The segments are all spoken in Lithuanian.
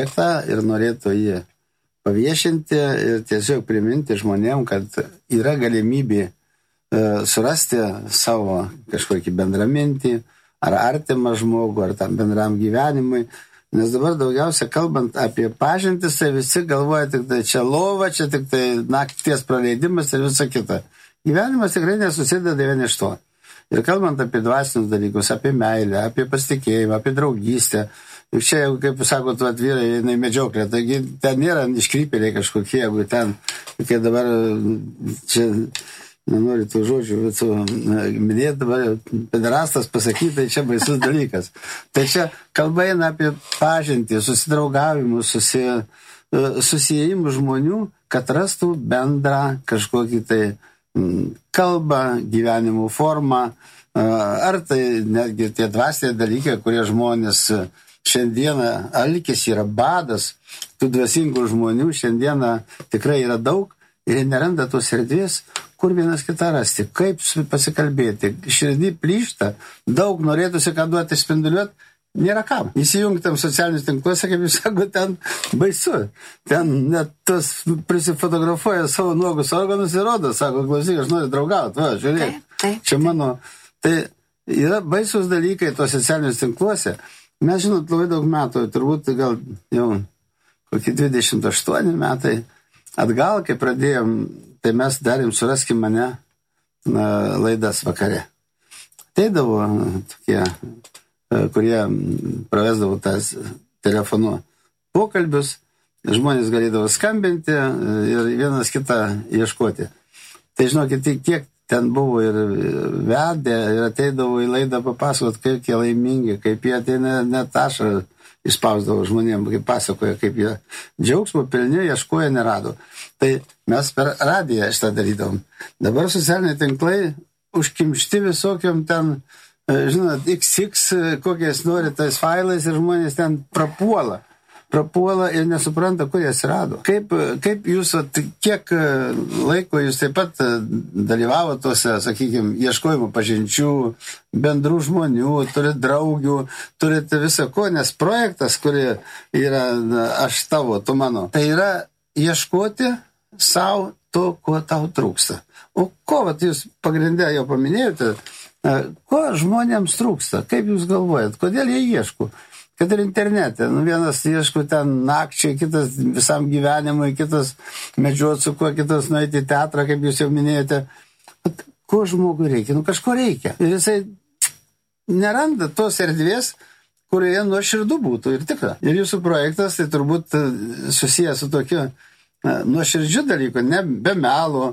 projektą ir norėtų jį paviešinti ir tiesiog priminti žmonėm, kad yra galimybė surasti savo kažkokį bendramintį, ar artimą žmogų, ar tam bendram gyvenimui. Nes dabar daugiausia kalbant apie pažintis, tai visi galvoja tik tai čia lova, čia tik tai nakties praleidimas ir visa kita. Gyvenimas tikrai nesusideda vien iš to. Ir kalbant apie dvasinius dalykus, apie meilę, apie pasitikėjimą, apie draugystę. Ir čia, kaip sakot, vyrai eina į medžioklę, taigi ten nėra iškrypėliai kažkokie, jeigu ten, kai dabar čia, nenori tų žodžių, minėti dabar, pederastas pasakyti, tai čia baisus dalykas. Tai čia kalba eina apie pažintį, susidraugavimus, susiėjimus žmonių, kad rastų bendrą kažkokį tai kalbą, gyvenimo formą, ar tai netgi tie dvasiniai dalykai, kurie žmonės šiandieną alkis yra badas, tų dvasingų žmonių šiandieną tikrai yra daug ir neranda tos erdvės, kur vienas kitą rasti, kaip pasikalbėti. Širdį plyšta, daug norėtųsi ką duoti spinduliuoti, nėra kam. Įsijungtam socialinius tinkluose, kaip jūs sako, ten baisu. Ten net tas prisifotografuoja savo nuogus organus ir rodo, sako, klausyk, aš noriu draugauti, va, žiūrėk, čia mano. Tai yra baisus dalykai tos socialinius tinkluose. Mes, žinot, labai daug metų, turbūt gal jau kokie 28 metai atgal, kai pradėjom, tai mes darėm Suraskim mane laidas vakare. Ateidavo tokie, kurie pravesdavo tas telefonu pokalbius, žmonės galėdavo skambinti ir vienas kitą ieškoti. Tai žinokit, kiek ten buvo ir vedė, ir ateidavo į laidą papasakot, kaip jie laimingi, kaip jie ateina net ašarą išspausdavo žmonėm, kaip pasakoja, kaip jie džiaugsmo pilni, ieškoja, nerado. Tai mes per radiją šitą darydavom. Dabar socialiniai tinklai užkimšti visokiom ten, žinot, XX, kokiais nori tais failais ir žmonės ten prapuola ir nesupranta, kur jas rado. Kaip jūs, kiek laiko jūs taip pat dalyvavo tuose, sakykime, ieškojimo pažinčių, bendrų žmonių, turit draugių, turit visą ko, nes projektas, kuri yra aš tavo, tu mano, tai yra ieškoti savo to, ko tau trūksta. O ko, vat jūs pagrindę jau paminėjote, ko žmonėms trūksta, kaip jūs galvojat, kodėl jie ieško? Kad ir internete. Vienas ieško ten nakčiai, kitas visam gyvenimui, kitas medžiot su kuo, kitas nueiti į teatrą, kaip jūs jau minėjote. Ko žmogui reikia? Kažko reikia. Ir jisai neranda tos erdvės, kurioje nuoširdų būtų ir tikra. Ir jūsų projektas tai turbūt susijęs su tokiu nuoširdžiu dalyku, ne be melo.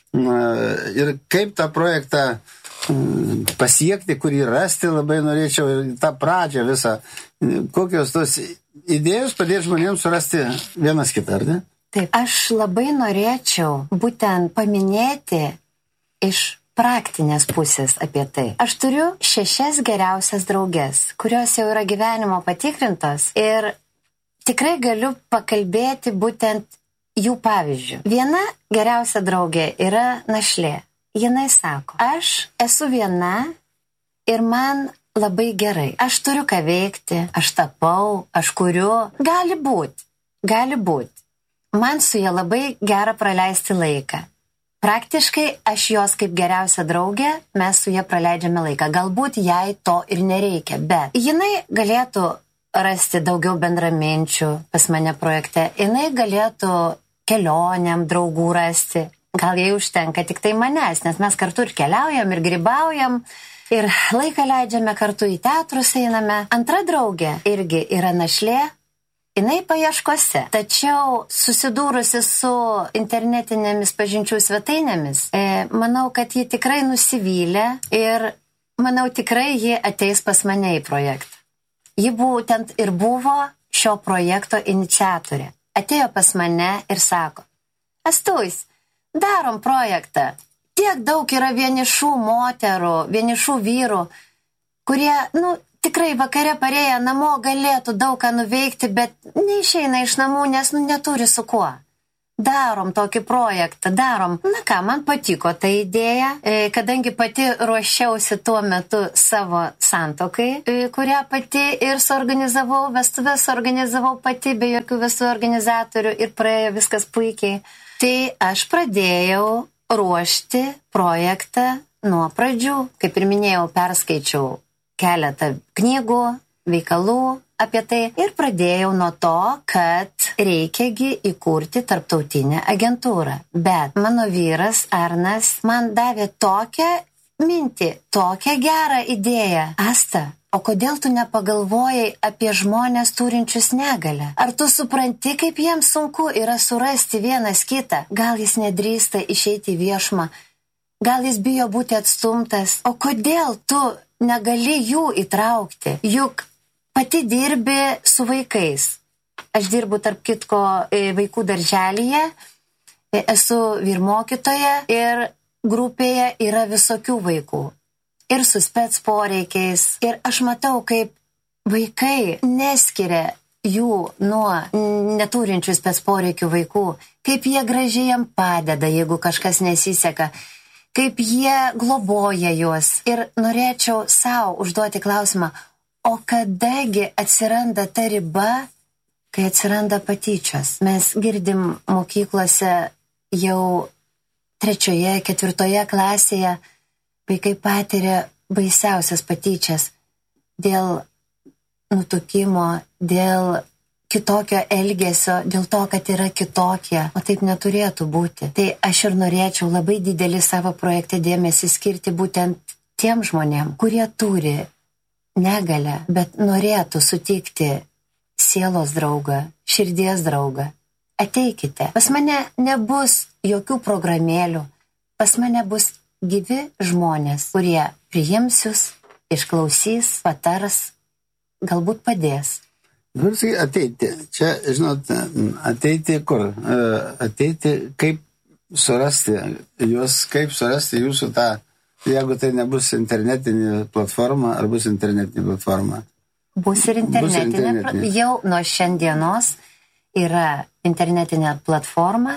Ir kaip tą projektą pasiekti, kurį rasti, labai norėčiau ir tą pradžią visą. Kokios tos idėjos padėti žmonėms surasti vienas kitą, ar ne? Taip, aš labai norėčiau būtent paminėti iš praktinės pusės apie tai. Aš turiu 6 geriausias draugės, kurios jau yra gyvenimo patikrintos ir tikrai galiu pakalbėti būtent jų pavyzdžių. Viena geriausia draugė yra našlė. Jinai sako, aš esu viena ir man labai gerai. Aš turiu ką veikti, aš tapau, aš kuriu. Gali būt. Man su ja labai gera praleisti laiką. Praktiškai aš jos kaip geriausia draugė, mes su ja praleidžiame laiką. Galbūt jai to ir nereikia, bet jinai galėtų rasti daugiau bendraminčių pas mane projekte. Jinai galėtų kelionėm draugų rasti. Gal jai užtenka tik tai manęs, nes mes kartu ir keliaujam, ir grybaujam, ir laiką leidžiame kartu į teatrus einame. Antra draugė irgi yra našlė, jinai paieškose. Tačiau susidūrusi su internetinėmis pažinčių svetainėmis, manau, kad ji tikrai nusivylė ir manau, tikrai ji ateis pas mane į projektą. Ji būtent ir buvo šio projekto iniciatorė. Atėjo pas mane ir sako, Astuis, darom projektą. Tiek daug yra vienišų moterų, vienišų vyrų, kurie, tikrai vakare parėję namo galėtų daug ką nuveikti, bet neišeina iš namų, nes neturi su kuo. darom tokį projektą, darom. Na ką, man patiko ta idėja, kadangi pati ruošiausi tuo metu savo santuokai, kurią pati ir suorganizavau, vestuvės suorganizavau pati, be jokių vestuvių organizatorių ir praėjo viskas puikiai. Tai aš pradėjau ruošti projektą nuo pradžių. Kaip ir minėjau, perskaičiau keletą knygų, veikalų apie tai ir pradėjau nuo to, kad reikiagi įkurti tarptautinę agentūrą. Bet mano vyras Arnas man davė tokią mintį, tokią gerą idėją. Asta, o kodėl tu nepagalvojai apie žmonės turinčius negalią? Ar tu supranti, kaip jiems sunku yra surasti vienas kitą? Gal jis nedrįsta išeiti į viešumą? Gal jis bijo būti atstumtas? O kodėl tu negali jų įtraukti? Juk pati dirbi su vaikais. Aš dirbu tarp kitko vaikų darželyje, esu vyrmokytoja ir grupėje yra visokių vaikų. Ir su spec poreikiais. Ir aš matau, kaip vaikai neskiria jų nuo neturinčių spec poreikių vaikų. Kaip jie gražiai jam padeda, jeigu kažkas nesiseka. Kaip jie globoja juos. Ir norėčiau savo užduoti klausimą, o kadagi atsiranda ta riba, kai atsiranda patyčios? Mes girdim mokyklose jau 3., 4. klasėje, vaikai patiria baisiausias patyčias dėl nutukimo, dėl kitokio elgesio, dėl to, kad yra kitokie, o taip neturėtų būti. Tai aš ir norėčiau labai didelį savo projekte dėmesį skirti būtent tiem žmonėm, kurie turi negalę, bet norėtų sutikti sielos draugą, širdies draugą. Ateikite. Pas mane nebus jokių programėlių. Pas mane bus gyvi žmonės, kurie priims jūs, išklausys, patars, galbūt padės. Ateiti. Čia, žinot, ateiti kur? Ateiti, kaip surasti jūs, kaip surasti jūsų tą, jeigu tai nebus internetinė platforma, ar bus internetinė platforma? Bus ir internetinė. Jau nuo šiandienos yra internetinė platforma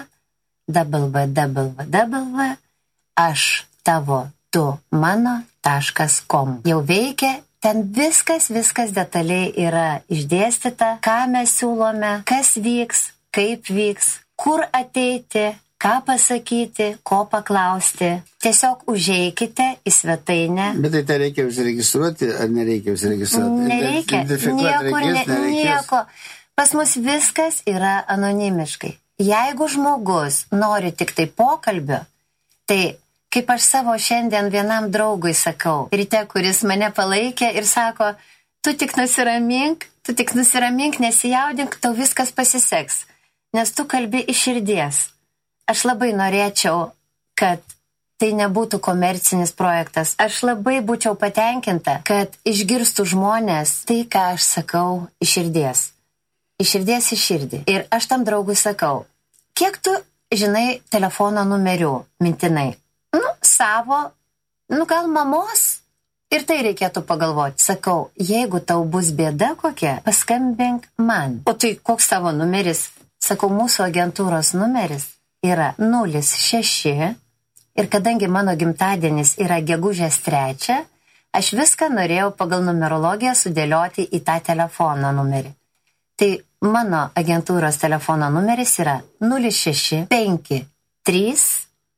www.aštavo-tu-mano.com. Jau veikia. Ten viskas detaliai yra išdėstyta, ką mes siūlome, kas vyks, kaip vyks, kur ateiti, ką pasakyti, ko paklausti. Tiesiog užeikite į svetainę. Bet tai reikia užregistruoti, ar nereikia užregistruoti? Nereikia, nieko. Pas mus viskas yra anonimiškai. Jeigu žmogus nori tik tai pokalbio, tai kaip aš savo šiandien vienam draugui sakau, ryte, kuris mane palaikė ir sako, tu tik nusiramink, nesijaudink, tau viskas pasiseks, nes tu kalbi iš širdies. Aš labai norėčiau, kad tai nebūtų komercinis projektas. Aš labai būčiau patenkinta, kad išgirstų žmonės tai, ką aš sakau iš širdies. Iš širdies į širdį. Ir aš tam draugui sakau, kiek tu žinai telefono numerių mintinai? Savo, gal mamos, ir tai reikėtų pagalvoti. Sakau, jeigu tau bus bėda kokia, paskambink man. O tai koks tavo numeris? Sakau, mūsų agentūros numeris yra 06 ir kadangi mano gimtadienis yra gegužės 3, aš viską norėjau pagal numerologiją sudėlioti į tą telefono numerį. Tai mano agentūros telefono numeris yra 06 53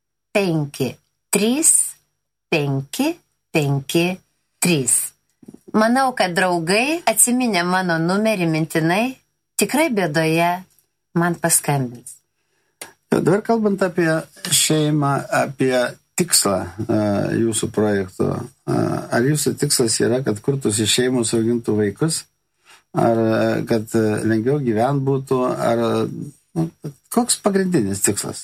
553. Manau, kad draugai atsiminę mano numerį mintinai, tikrai bėdoje man paskambins. Dabar kalbant apie šeimą, apie tikslą jūsų projekto, ar jūsų tikslas yra, kad kurtųsi šeimos augintų vaikus, ar kad lengviau gyvent būtų, ar koks pagrindinis tikslas?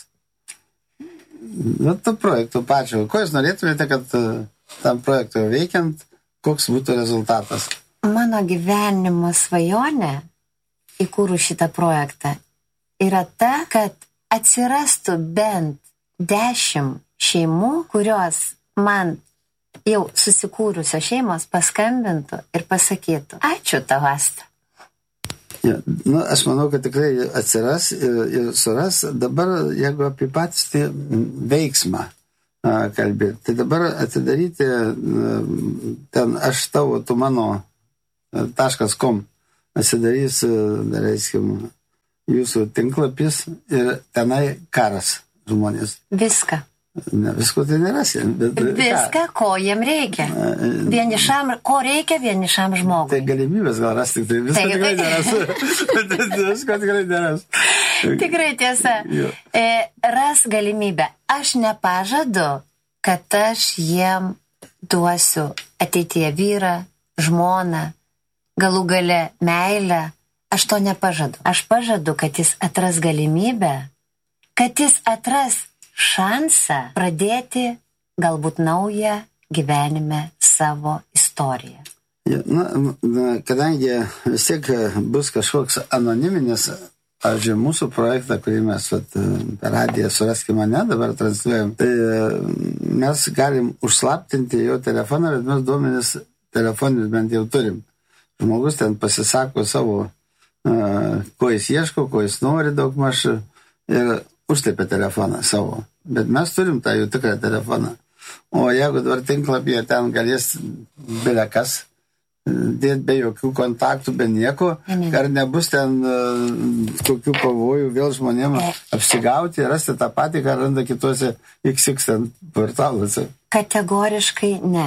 To projekto pačio. Ko jūs norėtumėte, kad tam projektui veikiant, koks būtų rezultatas? Mano gyvenimo svajonė, įkūrus šitą projektą, yra ta, kad atsirastų bent 10 šeimų, kurios man jau susikūrusios šeimos paskambintų ir pasakytų, ačiū tau, Asta. Ja, aš manau, kad tikrai atsiras ir suras. Dabar, jeigu apie patį veiksmą kalbėti, tai dabar atidaryti ten aš tavo, tu mano .com atsidarys, reiškia, jūsų tinklapis ir tenai karas žmonės. Viską. Ne, visko tai nerasi. Viską, ko jiem reikia. Ko reikia vienišam žmogui. Tai galimybės gal rasti, tai visko tikrai nerasi. Visko tikrai nerasi. Tikrai tiesa. Ras galimybę. Aš nepažadu, kad aš jiem duosiu ateityje vyrą, žmoną, galų gale meilę. Aš to nepažadu. Aš pažadu, kad jis atras galimybę, kad jis atras šansą pradėti galbūt naują gyvenime savo istoriją. Ja, kadangi vis tiek bus kažkoks anoniminis, pavyzdžiui, mūsų projektą, kurį mes per radiją Suraskime mane dabar transliuojam, tai mes galim užslaptinti jo telefoną, bet mes duomenis telefoninius bent jau turim. Žmogus ten pasisako savo, ko jis ieško, ko jis nori daugmaž ir užtepė telefoną savo. Bet mes turim tą jų tikrą telefoną. O jeigu dabar tinklapyje ten galės belekas dėti be jokių kontaktų, be nieko, ar nebus ten kokių pavojų vėl žmonėms apsigauti, rasti tą patį, ką randa kitose XX portaluose? Kategoriškai ne.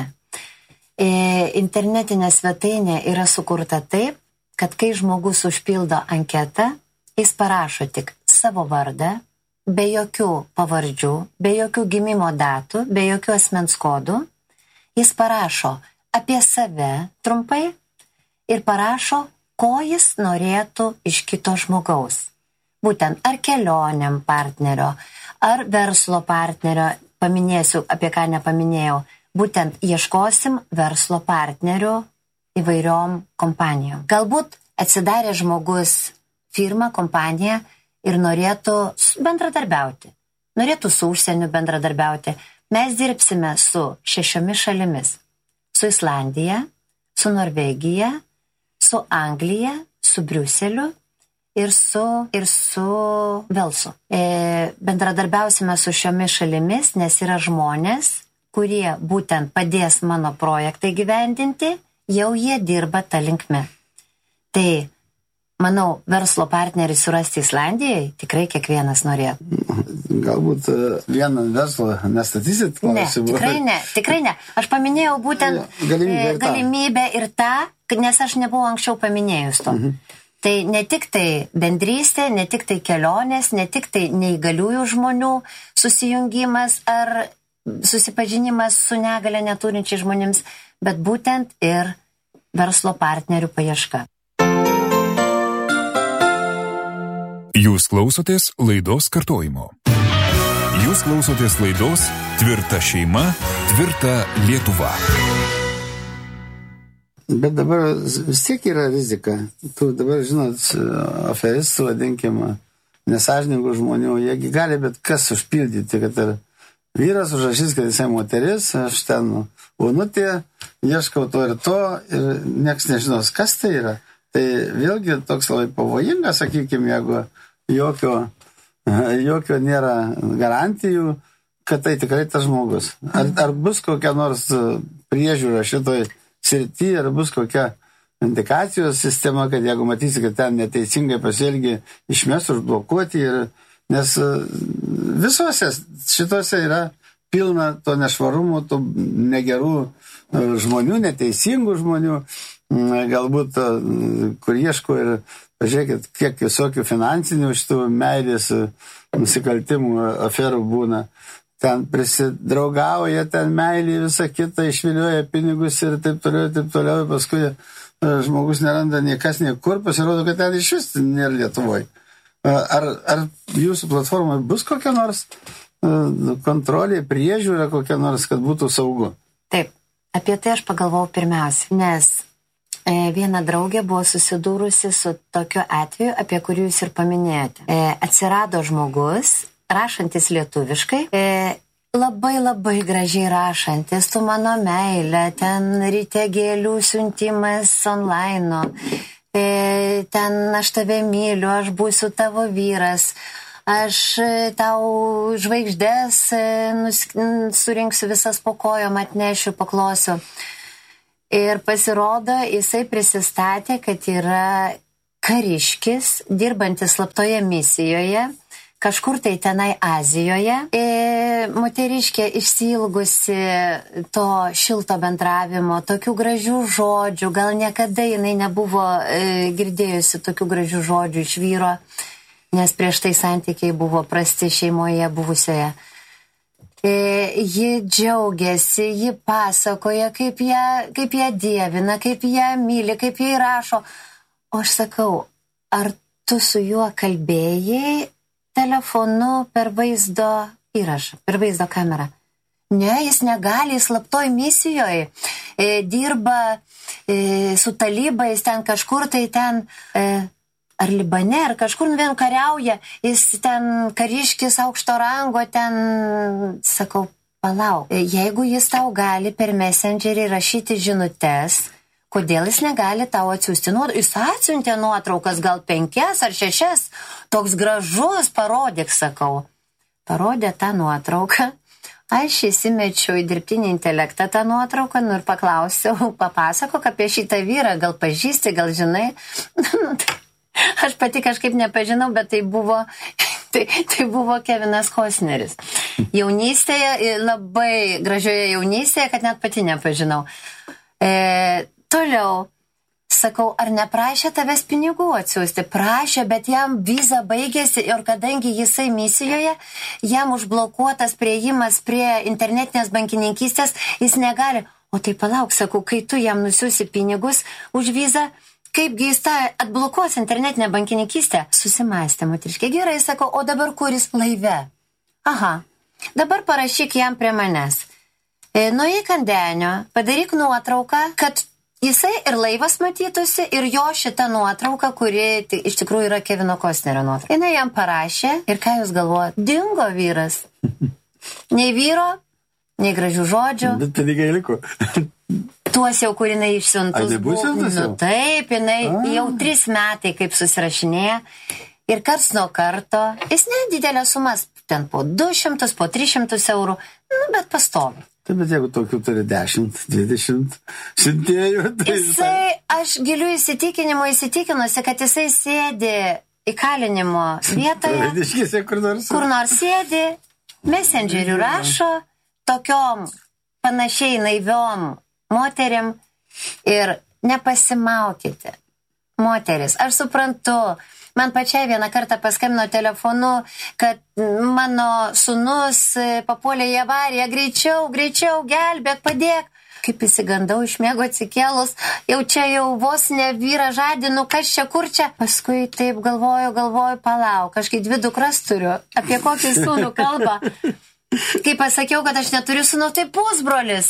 Internetinė svetainė yra sukurta taip, kad kai žmogus užpildo anketą, jis parašo tik savo vardą, be jokių pavardžių, be jokių gimimo datų, be jokių asmens kodų. Jis parašo apie save trumpai ir parašo, ko jis norėtų iš kito žmogaus. Būtent ar kelioniam partnerio, ar verslo partnerio, paminėsiu, apie ką nepaminėjau, būtent ieškosim verslo partnerių įvairiom kompanijom. Galbūt atsidarė žmogus firmą, kompaniją, ir norėtų bendradarbiauti. Norėtų su užsieniu bendradarbiauti. Mes dirbsime su 6 šalimis. Su Islandija, su Norvegija, su Anglija, su Briuseliu ir su Velsu. Bendradarbiausime su šiomis šalimis, nes yra žmonės, kurie būtent padės mano projektą gyvendinti, jau jie dirba tą linkme. Tai manau, verslo partnerį surasti Islandijai tikrai kiekvienas norėtų. Galbūt vieną verslą nestatysit klausimų? Ne, tikrai ne. Aš paminėjau būtent galimybę ir tą, nes aš nebuvau anksčiau paminėjus to. Tai ne tik tai bendrystė, ne tik tai kelionės, ne tik tai neįgaliųjų žmonių susijungimas ar susipažinimas su negalia neturinčiai žmonėms, bet būtent ir verslo partnerių paieška. Jūs klausotės laidos kartojimo. Jūs klausotės laidos Tvirta šeima, tvirta Lietuva. Bet dabar vis tiek yra rizika. Tu dabar, žinot, aferistų, vadinkim, nesąžiningų žmonių, jiegi gali bet kas užpildyti, kad ir vyras užrašys, kad jisai moteris, aš ten unutė, ieškau to ir nieks nežinos, kas tai yra. Tai vėlgi toks labai pavojingas, sakykime, jeigu jokio nėra garantijų, kad tai tikrai tas žmogus. Ar bus kokia nors priežiūra šitoj srity, ar bus kokia indikacijos sistema, kad jeigu matysi, kad ten neteisingai pasielgi, išmes užblokuoti, nes visose šitose yra pilna to nešvarumo, to negerų žmonių, neteisingų žmonių, galbūt, kur ieško ir pažiūrėkit, kiek visokių finansinių šitų meilės nusikaltimų aferų būna. Ten prisidraugauja, ten meilį visą kitą, išvilioja pinigus ir taip toliau, paskui žmogus neranda niekas niekur, pasirodo, kad ten iš vis nėra Lietuvoje. Ar jūsų platformoje bus kokia nors kontrolė, priežiūra kokia nors, kad būtų saugu? Taip, apie tai aš pagalvojau pirmiausia, nes viena draugė buvo susidūrusi su tokiu atveju, apie kurį jūs ir paminėjote. Atsirado žmogus, rašantis lietuviškai, labai gražiai rašantis, tu mano meilė, ten ryte gėlių siuntimas online, ten aš tave myliu, aš būsiu tavo vyras, aš tau žvaigždės surinksiu visas po kojom, atnešiu, paklosiu. Ir pasirodo, jisai prisistatė, kad yra kariškis, dirbantis slaptoje misijoje, kažkur tai tenai Azijoje. Moteriškė išsiilgusi to šilto bendravimo, tokių gražių žodžių, gal niekada jinai nebuvo girdėjusi tokių gražių žodžių iš vyro, nes prieš tai santykiai buvo prasti šeimoje buvusioje. Ji džiaugiasi, ji pasakoja, kaip ją dievina, kaip ją myli, kaip jai rašo. O aš sakau, ar tu su juo kalbėjai telefonu per vaizdo įrašą, per vaizdo kamerą? Ne, jis negali, jis slaptoj misijoje, dirba su talybais ten kažkur tai ten, ar Libane, ar kažkur vien kariauja, jis ten kariškis aukšto rango, ten, sakau, palauk, jeigu jis tau gali per Messengerį rašyti žinutes, kodėl jis negali tau atsiųsti nuotraukas? Jis atsiuntė nuotraukas, gal 5 ar 6, toks gražus, parodyk, sakau. Parodė tą nuotrauką. Aš įsimečiau į dirbtinį intelektą tą nuotrauką, ir paklausiau, papasakok apie šitą vyrą, gal pažįsti, gal žinai. Aš pati kažkaip nepažinau, bet tai buvo Kevinas Costneris. Jaunystėje, labai gražioje jaunystėje, kad net pati nepažinau. Toliau, sakau, ar neprašė tavęs pinigų atsiųsti? Prašė, bet jam viza baigėsi ir kadangi jisai misijoje, jam užblokuotas priėjimas prie internetinės bankininkystės, jis negali. O tai palauk, sakau, kai tu jam nusiųsi pinigus už vizą, kaipgi jis tą atblokuos internetinę bankininkystę? Susimąstė moteriškė. Gerai, sakau, o dabar kuris laive? Aha, dabar parašyk jam prie manęs. Nueik ant denio, padaryk nuotrauką, kad jisai ir laivas matytųsi, ir jo šita nuotrauka, kuri iš tikrųjų yra Kevino Costnerio nuotrauka. Jis jam parašė ir ką jūs galvojate? Dingo vyras. Nei vyro, nei gražių žodžių. Bet pinigai liko. Tuos jau, kur jinai išsiuntus buvo. Nu, taip, jinai jau 3 metai kaip susirašinėja. Ir karts nuo karto, jis nedidelė sumas, ten po 200, po 300 eurų, bet pastovi. Taip, bet jeigu tokių turi 10, 20 siuntėjų, tai... Jisai, aš giliu įsitikinusi, kad jisai sėdi įkalinimo vietoje, kur nors sėdi, Messengeriu rašo, tokiom panašiai naiviom moteriam ir nepasimaukite. Moteris, aš suprantu, man pačiai vieną kartą paskambino telefonu, kad mano sūnus papuolė į avariją, greičiau, gelbėk, padėk. Kaip įsigandau iš miego atsikėlus, jau vos ne vyrą žadinu, kas čia, kur čia. Paskui taip galvoju, palauk, aš kai 2 dukras turiu, apie kokį sūnų kalbą. Kai pasakiau, kad aš neturiu sūnų, tai pusbrolis.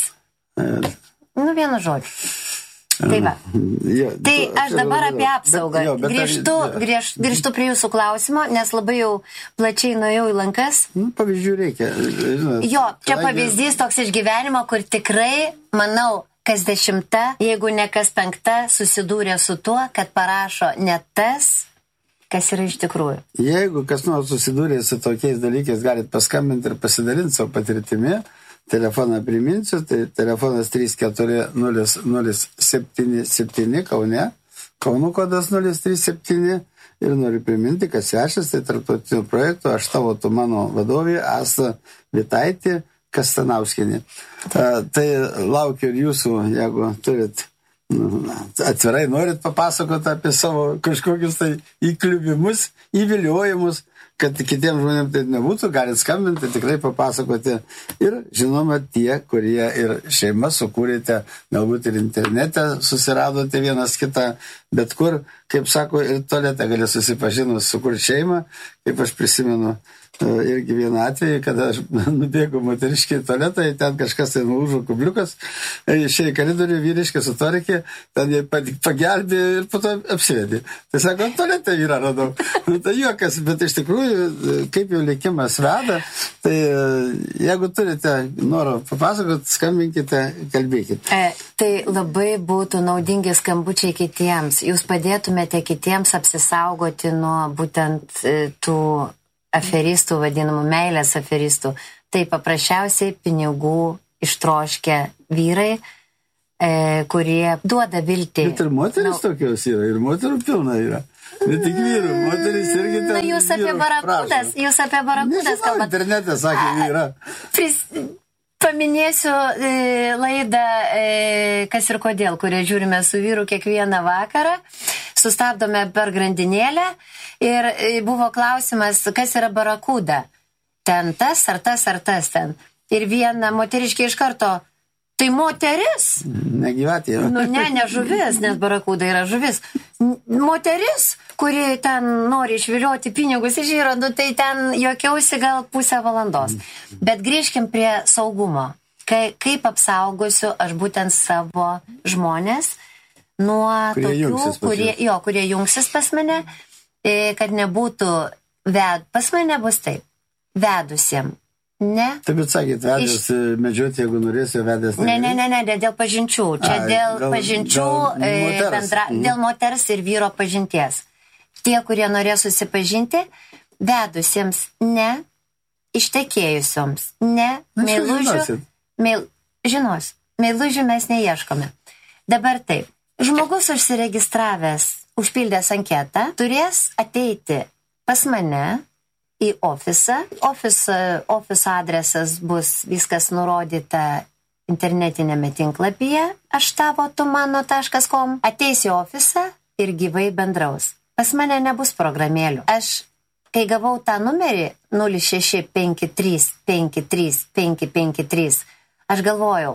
Vienu žodžiu. Tai va. Tai aš dabar apie apsaugą. Grįžtu prie jūsų klausimo, nes labai jau plačiai nuėjau į lankas. Pavyzdžių reikia. Jo, čia pavyzdys toks iš gyvenimo, kur tikrai, manau, kas 10, jeigu ne kas 5, susidūrė su tuo, kad parašo ne tas, kas yra iš tikrųjų. Jeigu kas nors susidūrė su tokiais dalykais, galit paskambinti ir pasidalinti savo patirtimi. Telefoną priminsiu, tai telefonas 3400777 Kaune, Kauno kodas 037 ir noriu priminti, kad svečias tai tarptautinių projektų Aš tavo, tu mano vadovė Asta Vitaitė Kastanauskienė. Tai laukiu ir jūsų, jeigu turit atvirai norit papasakoti apie savo kažkokius tai įkliuvimus, įviliojimus, kad kitiems žmonėms tai nebūtų, galit skambinti, tikrai papasakoti. Ir žinoma, tie, kurie ir šeimą sukūrėte, galbūt ir internete susiradote vienas kitą, bet kur, kaip sako, ir tualete gali susipažinus sukurti šeimą, kaip aš prisimenu irgi vieną atvejį, kada aš nubėgu moteriškai į tualetą, ten kažkas tai nulūžo kubliukas, išėjo į koridorių, vyriškai sutvarkė, ten jie pagelbė ir po to apsivedė. Tai sako, tualete vyrą radau. Tai juokas, bet iš tikrųjų tikrųjų, kaip jau likimas veda, tai jeigu turite norą papasakot, skambinkite, kalbėkite. Tai labai būtų naudingi skambučiai kitiems. Jūs padėtumėte kitiems apsisaugoti nuo būtent tų aferistų, vadinamų meilės aferistų. Tai paprasčiausiai pinigų ištroškę vyrai, kurie duoda viltį. Bet ir moteris tokios yra, ir moterų pilna yra. Ne tik vyrų, moteris irgi ten. Jūs apie barakudas kalbate. Internete sakė, yra. Paminėsiu laidą Kas ir kodėl, kurią žiūrime su vyru kiekvieną vakarą. Sustabdome per grandinėlę ir buvo klausimas, kas yra barakuda. Ten tas ar tas ten. Ir viena moteriškė iš karto, tai moteris. Negyvatė. Ne žuvis, nes barakuda yra žuvis. Moteris, kuri ten nori išvilioti pinigus iš vyro, tai ten juokiausi gal pusę valandos. Bet grįžkim prie saugumo. Kaip apsaugosiu aš būtent savo žmonės nuo tokių, kurie jungsis pas mane, kad nebūtų pas mane bus taip, vedusiem. Ne. Taip, bet sakėt, vedęs medžioti, jeigu norėsiu, vedęs... Ne, dėl pažinčių. Čia dėl pažinčių, dėl moters ir vyro pažinties. Tie, kurie norės susipažinti, vedusiems ne, ištekėjusioms ne, meilužių... Meilužių mes neieškome. Dabar taip, žmogus užsiregistravęs, užpildęs anketą, turės ateiti pas mane į ofisą. Ofiso adresas bus viskas nurodyta internetinėme tinklapyje aštavo-tu-mano.com. Ateis į ofisą ir gyvai bendraus. Pas mane nebus programėlių. Aš, kai gavau tą numerį 0653535553, aš galvojau,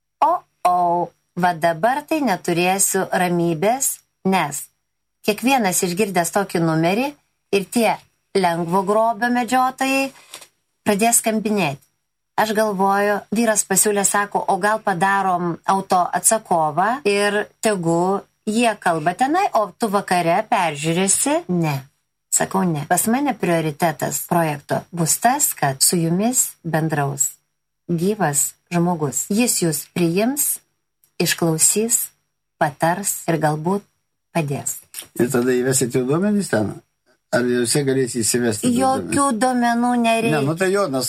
va dabar tai neturėsiu ramybės, nes kiekvienas išgirdęs tokį numerį ir tie lengvo grobio medžiotojai pradės skambinėti. Aš galvoju, vyras pasiūlė, sako, o gal padarom auto atsakovą ir tegu jie kalba tenai, o tu vakare peržiūrėsi? Ne. Sakau, ne. Pas mane prioritetas projekto bus tas, kad su jumis bendraus gyvas žmogus. Jis jūs priims, išklausys, patars ir galbūt padės. Ir tada įvesit jų duomenys ten? Ar jūs galės įsivesti? Jokių duomenų nereikia. Ne, tai Jonas,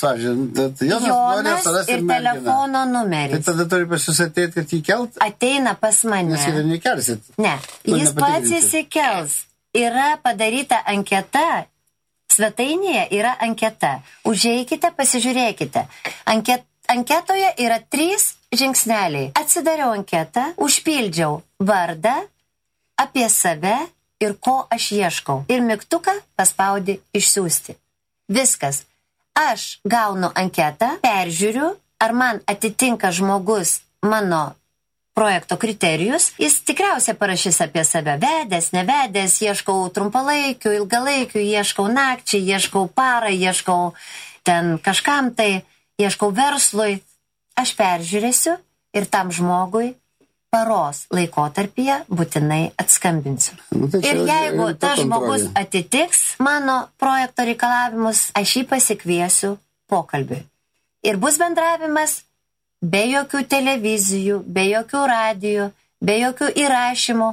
Jonas ir telefono numeris. Tai tada turi pas jūs ateiti, kad jį kelt? Ateina pas mane. Nes ir nekelsit. Ne, jis pats įsikels. Yra padaryta anketa. Svetainėje yra anketa. Užeikite, pasižiūrėkite. Anketoje yra 3 žingsneliai. Atsidariau anketą, užpildžiau vardą, apie save ir ko aš ieškau. Ir mygtuką paspaudi išsiųsti. Viskas. Aš gaunu anketą, peržiūriu, ar man atitinka žmogus mano projekto kriterijus. Jis tikriausiai parašys apie save. Vedęs, nevedęs, ieškau trumpalaikių, ilgalaikių, ieškau nakčiai, ieškau parą, ieškau ten kažkam tai, ieškau verslui. Aš peržiūrėsiu ir tam žmogui paros laikotarpyje būtinai atskambinsiu. Ir jeigu tas žmogus atitiks mano projekto reikalavimus, aš jį pasikviesiu pokalbiui. Ir bus bendravimas be jokių televizijų, be jokių radijų, be jokių įrašymų,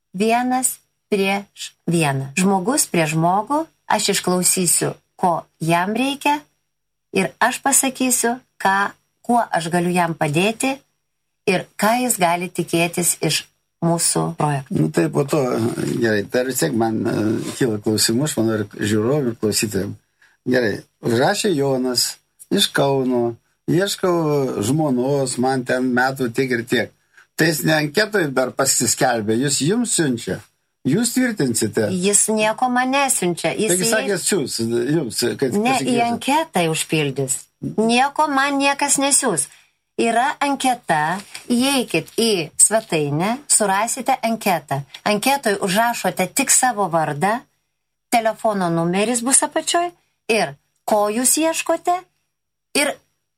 1 prieš 1. Žmogus prieš žmogų, aš išklausysiu, ko jam reikia ir aš pasakysiu, kuo aš galiu jam padėti ir ką jis gali tikėtis iš mūsų projektų. Tai po to, gerai, tai vis tiek man kyla klausimų, aš manau, ir žiūrovų, ir klausytojams. Gerai, užrašė Jonas iš Kauno, ieškau žmonos, man ten metų tiek ir tiek. Tai jis ne anketoj dar pasiskelbė, jis jums siunčia. Jūs tvirtinsite. Jis nieko man nesiunčia. Taigi sakės siūs, jums, kad ne, į anketą užpildys. Nieko man niekas nesiūs. Yra anketa, įeikit į svetainę, surasite anketą. Anketoj užrašote tik savo vardą, telefono numeris bus apačioj ir ko jūs ieškote ir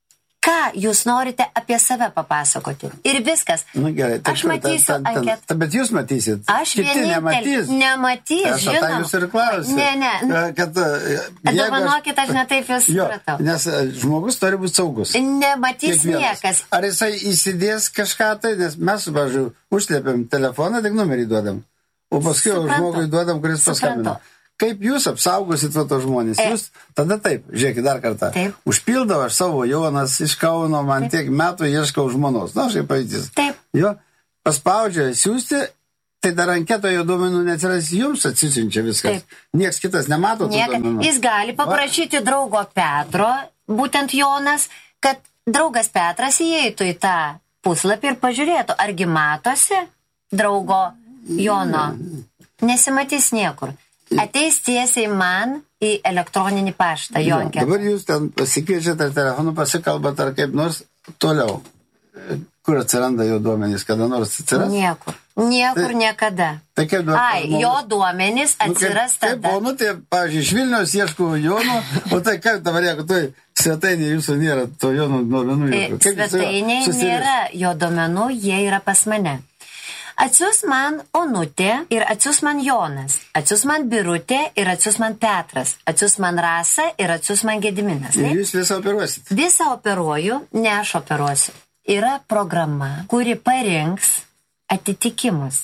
ką jūs norite apie save papasakoti. Ir viskas. Nu, gerai, aš matysiu anketą. Bet jūs matysit. Aš vienintelį. Nematys, žinoma. Tai jūs ir klausiu. Ne. Dovanokit, aš netaip jūs supratau. Nes žmogus turi būti saugus. Nematys niekas. Ar jisai įsidės kažką tai, nes mes, pavyzdžiui, užslėpiam telefoną, tik numerį duodam. O paskui žmogui duodam, kuris paskambina. Kaip jūs apsaugosit to žmonės? Jūs tada taip, žiūrėkit dar kartą. Taip. Užpildau aš savo Jonas iš Kauno, man tiek metų ieškau žmonos. Na, šiaip pavyzdys. Taip. Jo, paspaudžia siūsti, tai dar anketoje duomenų neatsiras, jums atsisiunčia viskas. Taip. Niekas kitas nemato tų duomenų. Jis gali paprašyti draugo Petro, būtent Jonas, kad draugas Petras įeitų į tą puslapį ir pažiūrėtų, argi matosi draugo Jono. Nesimatys niekur. Ateis tiesiai man į elektroninį paštą, jo anketą. Dabar jūs ten pasikviečiate ar telefonu pasikalbat ar kaip nors toliau. Kur atsiranda jo duomenys, kada nors atsiras? Niekur, niekada. Tai kaip jo duomenys atsiras tada. Taip, tai, pavyzdžiui, iš Vilniaus ieškau Jono, o tai kaip dabar, jeigu tai svetainė jūsų nėra, to Jono duomenų. Svetainė nėra jo duomenų, jie yra pas mane. Atsius man Onutė ir atsius man Jonas, atsius man Birutė ir atsius man Petras, atsius man Rasa ir atsius man Gediminas. Ir jūs visą operuosit? Visą operuoju, ne aš operuosiu. Yra programa, kuri parinks atitikimus.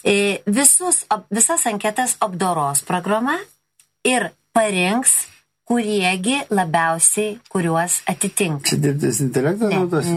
Visas anketas apdoros programa ir parinks, kuriegi labiausiai, kuriuos atitinka. Čia dirbtinis intelektas naudos?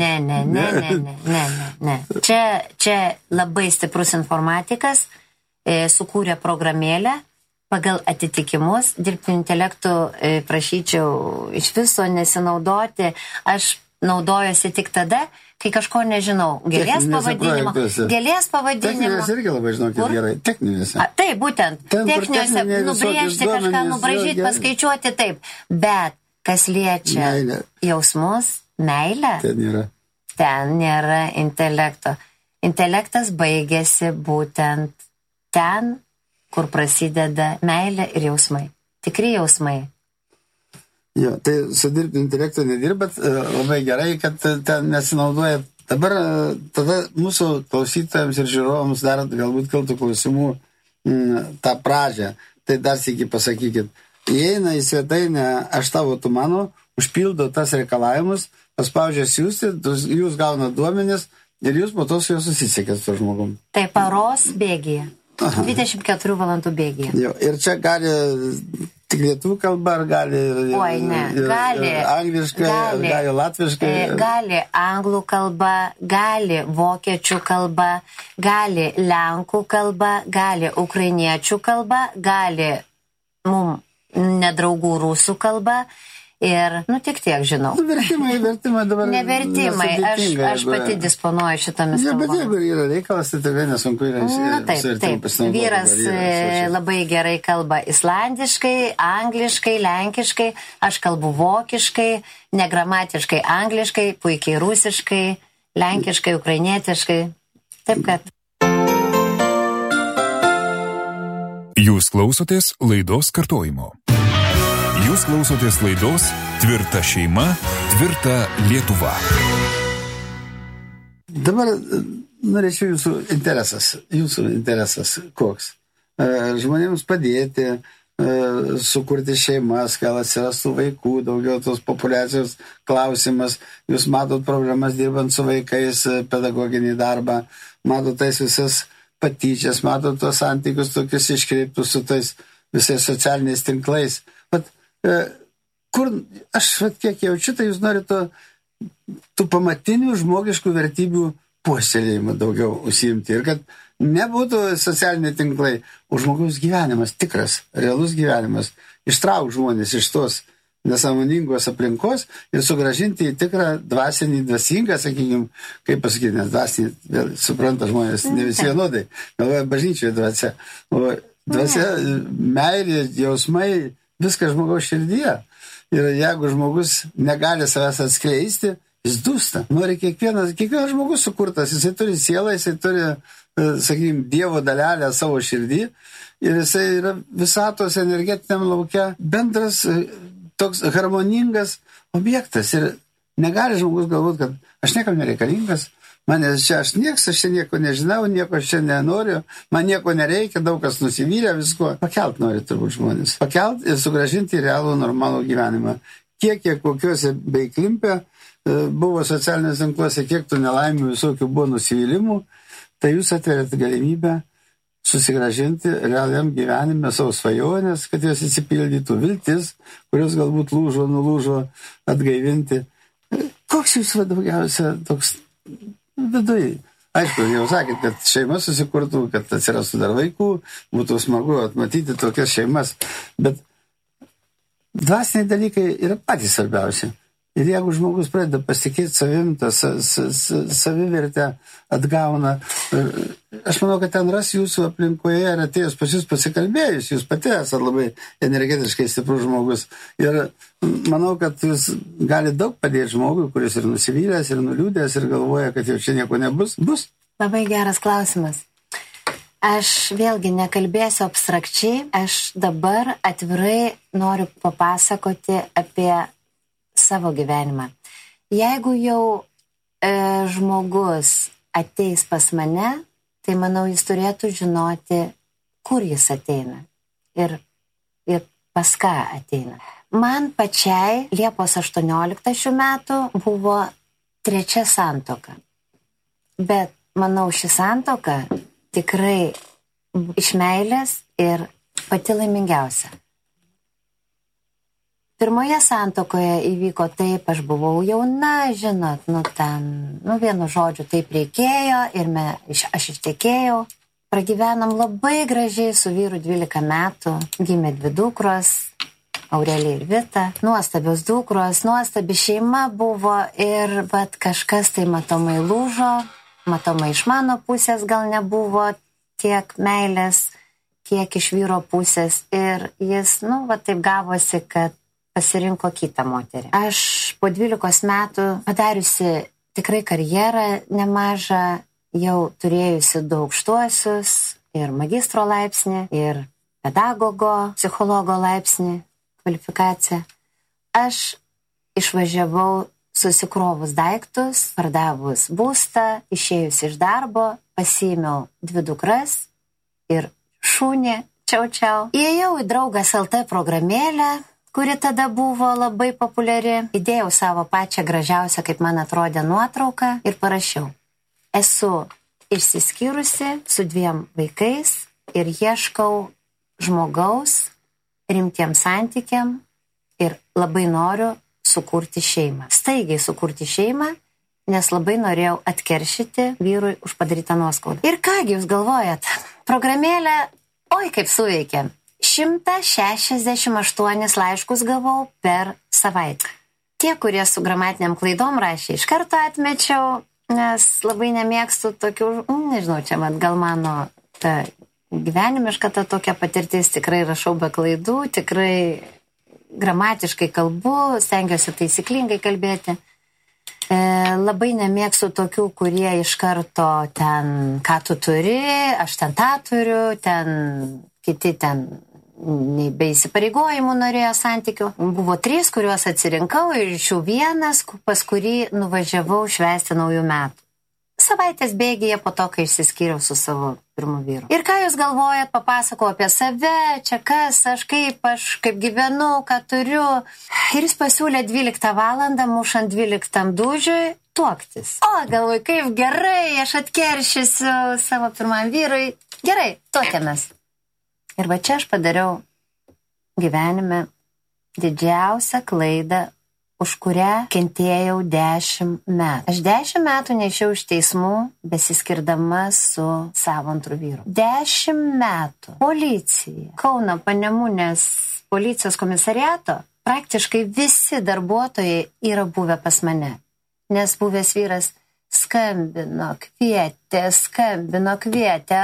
Ne. Čia labai stiprus informatikas sukūrė programėlę pagal atitikimus. Dirbtiniu intelektu prašyčiau iš viso nesinaudoti. Aš naudojuosi tik tada, kai kažko nežinau. Gėlės pavadinimo. Techninės irgi labai žinokit gerai. Techninėse. Taip, būtent. Techninėse nubrėžti kažką, nubražyti, paskaičiuoti taip. Bet kas liečia jausmus, meilę, ten nėra intelekto. Intelektas baigėsi būtent ten, kur prasideda meilė ir jausmai. Tikri jausmai. Jo, tai su dirbtiniu intelektu nedirbat, labai gerai, kad ten nesinaudojat. Dabar tada mūsų klausytojams ir žiūrovams dar galbūt kiltų klausimų tą pradžią. Tai dar sykį pasakykit. Įeina į svetainę aš tavo, tu mano, užpildo tas reikalavimus, paspaudžia siųsti, jūs gauna duomenis ir jūs po to su juo susisiekėt su žmogum. Tai paros bėgyje. 24 valandų bėgyje. Jo, ir čia gali tik lietuvių kalba, ar gali angliškai, gali latviškai? Gali anglų kalba, gali vokiečių kalba, gali lenkų kalba, gali ukrainiečių kalba, gali nedraugų rusų kalba. Ir, tik tiek žinau. Vertimai dabar. Nevertimai, aš pati disponuoju šitomis kalbomis. Bet jeigu yra reikalas, tai tikrai nesunku yra taip. Vyras labai gerai kalba islandiškai, angliškai, lenkiškai, aš kalbu vokiškai, negramatiškai angliškai, puikiai rusiškai, lenkiškai, ukrainietiškai. Taip kad. Jūs klausotės laidos kartojimo. Jūs klausotės laidos Tvirta šeima, tvirta Lietuva. Dabar norėčiau jūsų interesas koks? Žmonėms padėti, sukurti šeimas, gal atsirastų vaikų, daugiau tos populiacijos klausimas. Jūs matot problemas dirbant su vaikais, pedagoginį darbą, matot tais visas patyčias, matot tos santykius tokius iškreiptus su tais visais socialiniais tinklais. Kur aš kiek jaučiu, tai jūs norite tų pamatinių žmogiškų vertybių puoselėjimą daugiau užsiimti. Ir kad nebūtų socialiniai tinklai, o žmogaus gyvenimas, tikras, realus gyvenimas, ištrauk žmonės iš tos nesąmoningos aplinkos ir sugrąžinti į tikrą dvasingą, sakykime, kaip pasakyti, nes dvasinį, vėl supranta žmonės, ne visi vienodai, galvoja bažnyčioje dvasia. O dvasia, meilė, jausmai, viskas žmogaus širdyje. Ir jeigu žmogus negali savęs atskleisti, jis dūsta. Nori kiekvienas žmogus sukurtas, jisai turi sielą, jisai turi, sakykime, Dievo dalelę savo širdį ir jisai yra visatos energetiniam lauke bendras toks harmoningas objektas. Ir Negali žmogus galvoti, kad aš niekam nereikalingas, manęs čia aš nieko nežinau, nieko aš čia nenoriu, man nieko nereikia, daug kas nusivylė visko. Pakelt nori turbūt žmonės. Pakelt ir sugrąžinti realų normalų gyvenimą. Kiek kokiuose bei klimpė buvo socialinės tinkluose, kiek tų nelaimių visokių buvo nusivylimų, tai jūs atverėt galimybę susigrąžinti realiam gyvenime savo svajonės, kad jos įsipildytų, viltis, kurios galbūt nulūžo, atgaivinti. Koks jūsų daugiausia toks viduje? Aišku, jau sakėt, kad šeima susikurtų, kad atsirastų dar vaikų, būtų smagu atmatyti tokias šeimas, bet dvasiniai dalykai yra patys svarbiausi. Ir jeigu žmogus pradeda pasitikėti savim, tą savivertę atgauna, aš manau, kad ten ras jūsų aplinkoje ir atėjus pas jūs pasikalbėjus, jūs pati esate labai energetiškai stiprus žmogus. Ir manau, kad jūs gali daug padėti žmogui, kuris ir nusivylęs, ir nuliūdęs, ir galvoja, kad jau čia nieko nebus. Bus. Labai geras klausimas. Aš vėlgi nekalbėsiu abstrakčiai, aš dabar atvirai noriu papasakoti apie savo gyvenimą. Jeigu jau žmogus ateis pas mane, tai manau, jis turėtų žinoti, kur jis ateina ir pas ką ateina. Man pačiai Liepos 18 šių metų buvo 3 santuoka. Bet manau, ši santuoka tikrai iš meilės ir pati laimingiausia. Pirmoje santuokoje įvyko taip, aš buvau jauna, žinot, vienu žodžiu taip reikėjo ir aš ištekėjau. Pragyvenom labai gražiai su vyru 12 metų, gimė 2 dukros, Aurelija ir Vita, nuostabios dukros, nuostabi šeima buvo ir bet kažkas tai matomai lūžo, matomai iš mano pusės gal nebuvo tiek meilės, kiek iš vyro pusės ir jis, taip gavosi, kad pasirinko kitą moterį. Aš po 12 metų padariusi tikrai karjerą nemažą, jau turėjusi 2 aukštuosius ir magistro laipsnį, ir pedagogo, psichologo laipsnį, kvalifikaciją. Aš išvažiavau susikrovus daiktus, pardavus būstą, išėjus iš darbo, pasiėmiau 2 dukras ir šunį, čiau. Įėjau į Draugas LT programėlę, kuri tada buvo labai populiari. Įdėjau savo pačią gražiausią, kaip man atrodė, nuotrauką ir parašiau. Esu išsiskyrusi su 2 vaikais ir ieškau žmogaus rimtiem santykiam ir labai noriu sukurti šeimą. Staigiai sukurti šeimą, nes labai norėjau atkeršyti vyrui už padarytą nuoskaudą. Ir kągi jūs galvojat? Programėlė, oi kaip suveikė. 168 laiškus gavau per savaitę. Tie, kurie su gramatiniam klaidom rašė, iš karto atmečiau, nes labai nemėgstu tokių, nežinau, čia gal mano ta gyvenimiška ta tokia patirtis, tikrai rašau be klaidų, tikrai gramatiškai kalbu, stengiuosi taisyklingai kalbėti. Labai nemėgstu tokių, kurie iš karto ten, ką tu turi, aš ten tą turiu, ten kiti ten nei be įsipareigojimų norėjo santykių. Buvo 3, kuriuos atsirinkau ir iš jų 1, pas kurį nuvažiavau švęsti naujų metų. Savaitės bėgyje po to, kai išsiskyriau su savo pirmu vyru. Ir ką jūs galvojat, papasakau apie save, čia kas, aš kaip gyvenu, ką turiu. Ir jis pasiūlė 12 valandą, mušant 12 dūžiui, tuoktis. O, galvoju, kaip gerai, aš atkeršysiu savo pirmam vyrui. Gerai, tuokėmės. Ir va čia aš padariau gyvenime didžiausią klaidą, už kurią kentėjau 10 metų. Aš 10 metų nešiau iš teismų, besiskirdama su savo antru vyru. 10 metų. Policija, Kauno Panemunės policijos komisariato, praktiškai visi darbuotojai yra buvę pas mane. Nes buvęs vyras skambino, kvietė,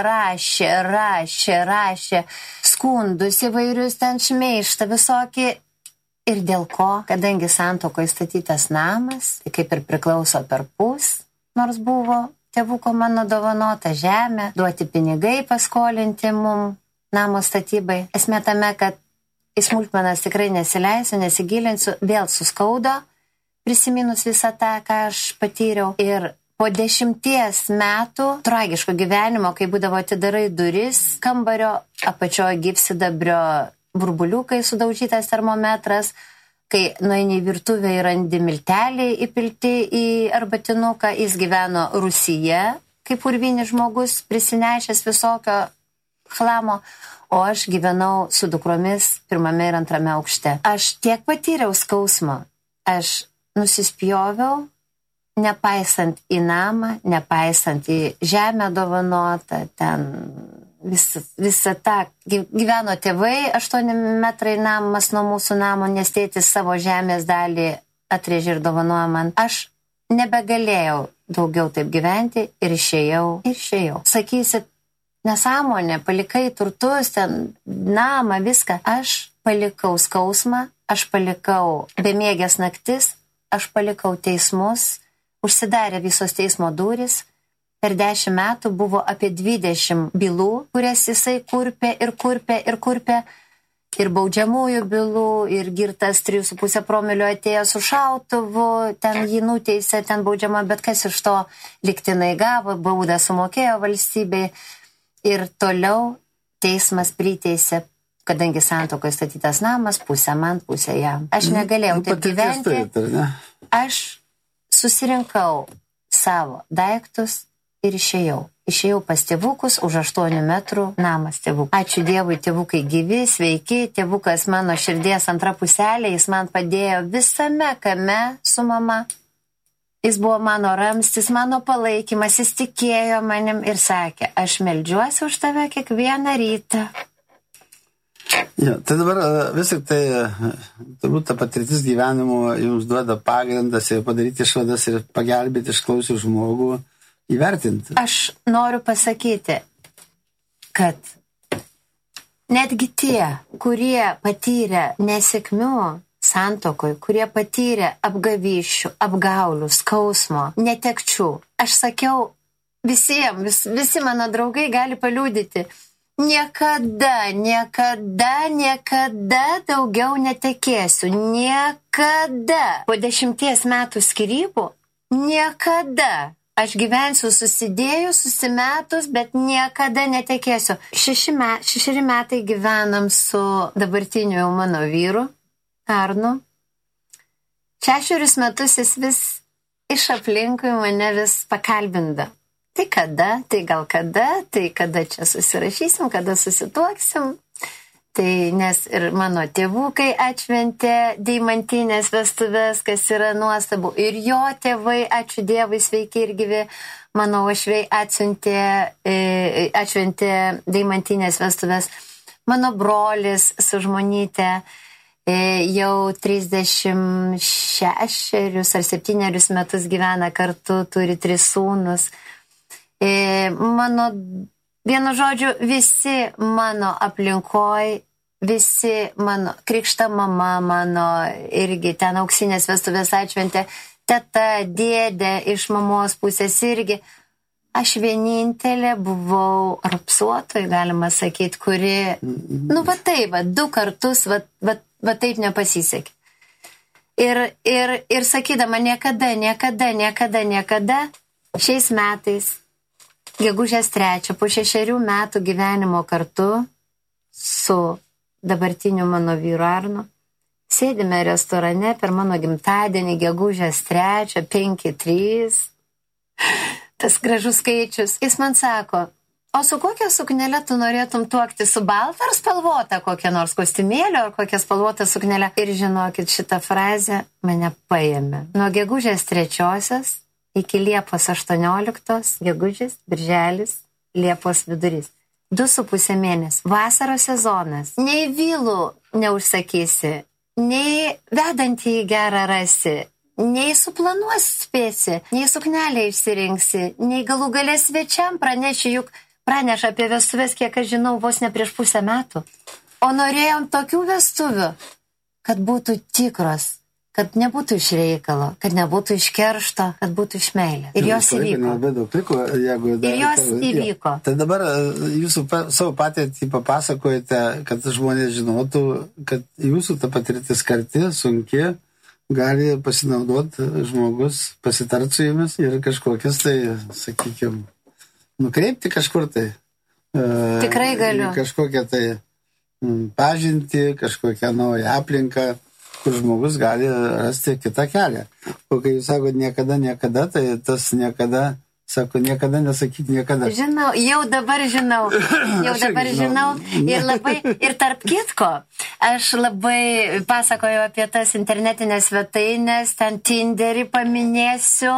rašė, skundus įvairius ten šmeižtą visokį. Ir dėl ko, kadangi santuokoje statytas namas, tai kaip ir priklauso per pus, nors buvo tėvuko mano dovanota žemė, duoti pinigai paskolinti mum namo statybai. Esmė tame, kad į smulkmenas tikrai nesileisiu, nesigilinsiu, vėl suskaudo, prisiminus visą tą, ką aš patyriau. Ir po 10 metų tragiško gyvenimo, kai būdavo atidarai duris kambario, apačioje gyvsidabrio burbuliukai, sudaužytas termometras, kai nueini į virtuvę ir randi milteliai įpilti į arbatinuką, jis gyveno Rūsyje, kaip urvinis žmogus, prisinešęs visokio chlamo, o aš gyvenau su dukromis 1. ir 2. aukšte. Aš tiek patyriau skausmo, aš nusispjoviau, nepaisant į namą, nepaisant į žemę dovanotą, ten visą tą gyveno tėvai, 8 metrai namas nuo mūsų namo, nes tėtis savo žemės dalį atrėžė ir dovanojo man. Aš nebegalėjau daugiau taip gyventi ir išėjau. Sakysit, nesąmonė, palikai turtus, ten namą, viską. Aš palikau skausmą, aš palikau bemiegės naktis, aš palikau teismus, užsidarė visos teismo durys. Per 10 metų buvo apie 20 bylų, kurias jisai kurpė. Ir baudžiamųjų bylų, ir girtas 3,5 promilio atėjo su šautuvu, ten jį nuteisė, ten baudžiama, bet kas iš to lygtinai gavo, baudą sumokėjo valstybei. Ir toliau teismas priteisė, kadangi santuokoje statytas namas, pusę man, pusę jam. Aš negalėjau taip gyventi. Aš susirinkau savo daiktus ir išėjau. Išėjau pas tėvukus, už 8 metrų namas tėvukų. Ačiū Dievui, tėvukai gyvi, sveiki, tėvukas mano širdies antra puselė, jis man padėjo visame kame su mama. Jis buvo mano ramstis, mano palaikymas, jis tikėjo manim ir sakė, aš meldžiuosi už tave kiekvieną rytą. Ja, tai dabar vis tik tai, turbūt ta patirtis gyvenimo jums duoda pagrindas ir padaryti išvadas ir pagelbėti išklausius žmogų įvertinti. Aš noriu pasakyti, kad netgi tie, kurie patyrė nesėkmių santuokoj, kurie patyrė apgavysčių, apgaulių, skausmo, netekčių, aš sakiau visiems, visi mano draugai gali paliudyti, niekada daugiau netekėsiu. Niekada. Po 10 metų skyrybų, niekada. Aš gyvensiu susidėjus, susimetus, bet niekada netekėsiu. 6 metai gyvenam su dabartiniu jau mano vyru, Arnu. 6 metus jis vis iš aplinkui mane vis pakalbinda. Tai kada, tai gal kada, tai kada čia susirašysim, kada susituoksim. Tai nes ir mano tėvukai atšventė deimantinės vestuves, kas yra nuostabu. Ir jo tėvai, ačiū Dievui, sveiki ir gyvi, mano uošviai atšventė deimantinės vestuves. Mano brolis su žmonyte jau 36 ar 7 metus gyvena kartu, turi 3 sūnus. Mano, vienu žodžiu, visi mano aplinkoj, visi mano krikšta mama, mano irgi ten auksinės vestuvės atšventė, teta, dėdė iš mamos pusės irgi. Aš vienintelė buvau rapsuotoj, galima sakyti, kuri, va taip, 2 kartus, va taip nepasisekė. Ir sakydama niekada, šiais metais, gegužės 3, po 6 metų gyvenimo kartu su dabartiniu mano vyru Arnu, sėdime restorane per mano gimtadienį, gegužės 3, 5-3, tas gražus skaičius. Jis man sako, o su kokia suknelė tu norėtum tuokti, su balta ar spalvota, kokia nors kostiumėlio ar kokia spalvota suknelė? Ir žinokit, šitą frazę mane paėmė. Nuo gegužės 3 iki Liepos 18, gegužės, birželis, Liepos vidurys. 2,5 mėnesį. Vasaros sezonas. Nei vilų neužsakysi, nei vedantį į gerą rasi, nei suplanuos spėsi, nei suknelę išsirinksi, nei galų galę svečiam praneši, juk praneša apie vestuvės, kiek aš žinau, vos ne prieš 1,5 metų. O norėjom tokių vestuvių, kad būtų tikros, kad nebūtų iš reikalo, kad nebūtų iš keršto, kad būtų iš meilės. Ir jos įvyko. Ir jos įvyko. Tai dabar jūsų savo patirtį papasakojate, kad žmonės žinotų, kad jūsų ta patirtis karti, sunki, gali pasinaudoti žmogus, pasitart su jumis ir kažkokias tai, sakykime, nukreipti kažkur tai. Tikrai galiu. Kažkokią tai pažinti, kažkokią naują aplinką, kur žmogus gali rasti kitą kelią. O kai jūs sakote niekada, tai tas niekada, sako, niekada nesakyk niekada. Žinau, jau dabar žinau. Ir tarp kitko, aš labai pasakoju apie tas internetinės svetainės, ten Tinderį paminėsiu.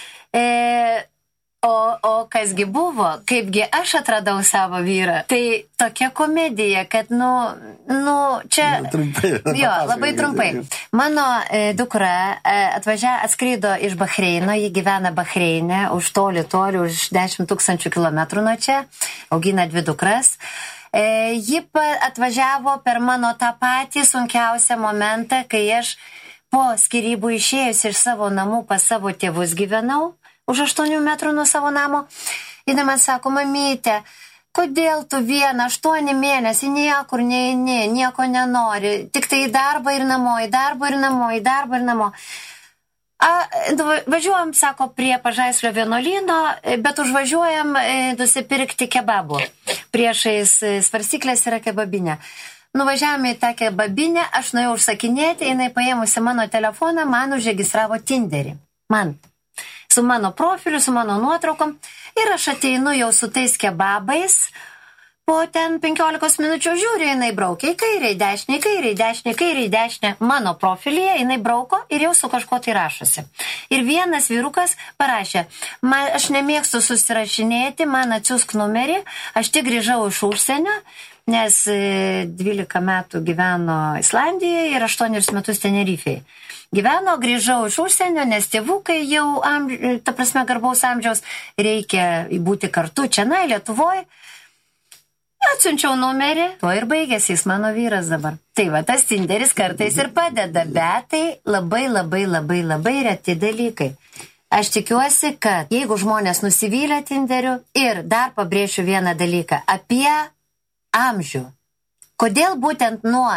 O kasgi buvo, kaipgi aš atradau savo vyrą. Tai tokia komedija, kad, čia... Trumpai. Jo, labai trumpai. Mano dukra atskrido iš Bahreino, ji gyvena Bahreine, už toli, už 10 000 kilometrų nuo čia, augina 2 dukras. Ji atvažiavo per mano tą patį sunkiausią momentą, kai aš po skyrybų išėjus iš savo namų pas savo tėvus gyvenau, už 8 metrų nuo savo namo. Jis man sako, mamytė, kodėl tu 8 mėnesį niekur neini, nieko nenori, tik tai į darbą ir namo, į darbą ir namo. Važiuojam, sako, prie Pažaislio vienuolyno, bet užvažiuojam nusipirkti kebabų. Priešais svarstyklės yra kebabinė. Nuvažiavome į tą kebabinę, aš nuėjau užsakinėti, jinai paėmusi mano telefoną, man užregistravo Tinderį. Su mano profiliu, su mano nuotraukom. Ir aš ateinu jau su tais kebabais. Po ten 15 minučių žiūriu, jinai braukia į kairę, į dešinę. Mano profilyje jinai brauko ir jau su kažko tai rašosi. Ir vienas vyrukas parašė, aš nemėgstu susirašinėti, man atsiųsk numerį, aš tik grįžau iš užsienio, nes 12 metų gyveno Islandijoje ir 8 metus Tenerifėje. Grįžau iš užsienio, nes tėvukai jau, garbaus amžiaus, reikia būti kartu čia, Lietuvoje. Atsiunčiau numerį, to ir baigėsi, jis mano vyras dabar. Tai va, tas Tinderis kartais ir padeda, bet tai labai reti dalykai. Aš tikiuosi, kad jeigu žmonės nusivylę Tinderiu, ir dar pabrėšiu vieną dalyką apie amžių. Kodėl būtent nuo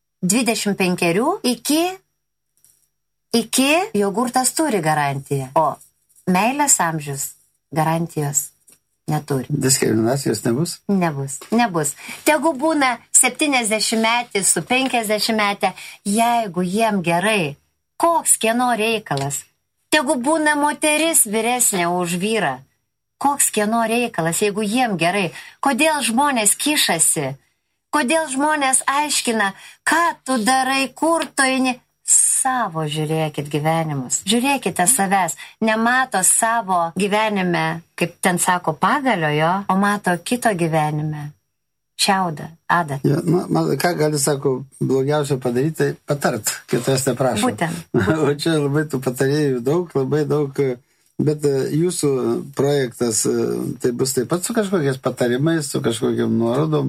25 iki jogurtas turi garantiją, o meilės amžius garantijos neturi. Diskriminacijos nebus? Nebus. Tegu būna 70-metis su 50-metė, jeigu jiem gerai, koks kieno reikalas. Tegu būna moteris vyresnė už vyrą, koks kieno reikalas, jeigu jiem gerai. Kodėl žmonės kišasi? Kodėl žmonės aiškina, ką tu darai, kur tu eini? Savo žiūrėkit gyvenimus. Žiūrėkite savęs. Nemato savo gyvenime, kaip ten sako, pagalio jo, o mato kito gyvenime. Šiaudą, adatą. Ja, ką gali, sako, blogiausia padaryti, tai patart, kai tavęs neprašo. Būtent. O čia labai tų patarėjų labai daug, bet jūsų projektas tai bus taip pat su kažkokiais patarimais, su kažkokiam nuorodom.